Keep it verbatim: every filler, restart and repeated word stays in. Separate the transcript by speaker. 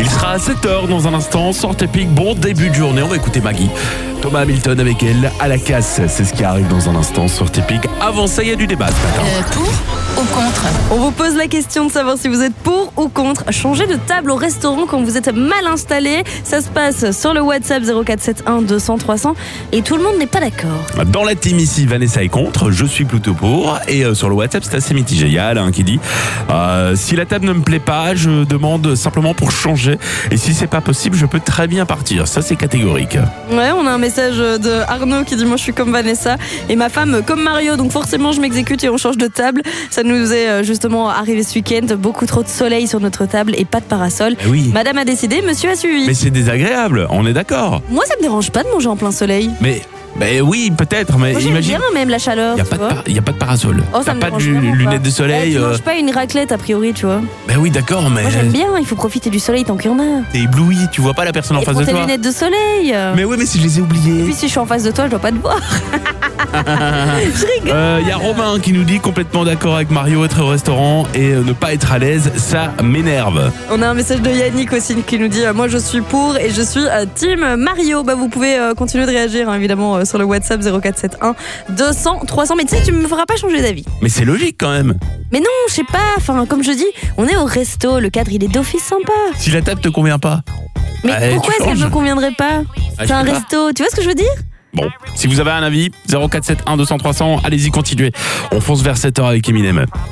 Speaker 1: Il sera à sept heures dans un instant. Sortez pique, bon début de journée. On va écouter Maggie. Thomas Hamilton avec elle à la casse. C'est ce qui arrive dans un instant sur Typique. Avant ça, il y a du débat ce matin.
Speaker 2: Euh, pour ou contre ?
Speaker 3: On vous pose la question de savoir si vous êtes pour ou contre changer de table au restaurant quand vous êtes mal installé. Ça se passe sur le WhatsApp zéro quatre sept un deux cents trois cents et tout le monde n'est pas d'accord.
Speaker 1: Dans la team ici, Vanessa est contre, je suis plutôt pour. Et euh, sur le WhatsApp, c'est assez mitigé. Il y a Alain qui dit euh, si la table ne me plaît pas, je demande simplement pour changer. Et si c'est pas possible, je peux très bien partir. Ça, c'est catégorique.
Speaker 3: Ouais, on a un message de Arnaud qui dit moi je suis comme Vanessa et ma femme comme Mario, donc forcément je m'exécute et on change de table. Ça nous est justement arrivé ce week-end, beaucoup trop de soleil sur notre table et pas de parasol.
Speaker 1: Eh oui.
Speaker 3: Madame a décidé, monsieur a suivi.
Speaker 1: Mais c'est désagréable, on est d'accord.
Speaker 3: Moi ça me dérange pas de manger en plein soleil.
Speaker 1: Mais ben oui, peut-être, mais
Speaker 3: Moi j'aime
Speaker 1: imagine.
Speaker 3: bien même la chaleur.
Speaker 1: Il n'y a,
Speaker 3: tu vois.
Speaker 1: a pas de parasol.
Speaker 3: Oh, ça
Speaker 1: T'as
Speaker 3: me
Speaker 1: pas
Speaker 3: dérange
Speaker 1: de
Speaker 3: vraiment
Speaker 1: lunettes
Speaker 3: pas.
Speaker 1: de soleil.
Speaker 3: Eh, tu
Speaker 1: euh...
Speaker 3: manges pas une raclette a priori, tu vois.
Speaker 1: Ben oui, d'accord, mais.
Speaker 3: Moi j'aime bien, il faut profiter du soleil tant qu'il y en a.
Speaker 1: T'es ébloui, tu vois pas la personne en
Speaker 3: Et
Speaker 1: face
Speaker 3: prends
Speaker 1: de
Speaker 3: tes
Speaker 1: toi.
Speaker 3: lunettes de soleil.
Speaker 1: Mais oui, mais si je les ai
Speaker 3: Et
Speaker 1: oubliées.
Speaker 3: puis si je suis en face de toi, je dois pas te voir. Je rigole.
Speaker 1: Il euh, y a Romain qui nous dit complètement d'accord avec Mario, être au restaurant et euh, ne pas être à l'aise, ça m'énerve.
Speaker 3: On a un message de Yannick aussi qui nous dit euh, moi je suis pour et je suis euh, team Mario. Bah vous pouvez euh, continuer de réagir hein, évidemment euh, sur le WhatsApp zéro quatre sept un deux cents trois cents. Mais tu sais, tu me feras pas changer d'avis.
Speaker 1: Mais c'est logique quand même.
Speaker 3: Mais non, je sais pas. Enfin, comme je dis, on est au resto, le cadre il est d'office sympa.
Speaker 1: Si la table te convient pas.
Speaker 3: Mais
Speaker 1: Bah, tu
Speaker 3: pourquoi est-ce qu'elle
Speaker 1: changes.
Speaker 3: me conviendrait pas
Speaker 1: Ah, je
Speaker 3: C'est un
Speaker 1: sais pas.
Speaker 3: resto. Tu vois ce que je veux dire?
Speaker 1: Bon, si vous avez un avis, zéro quatre sept un deux cents trois cents, allez-y, continuez. On fonce vers sept heures avec Eminem.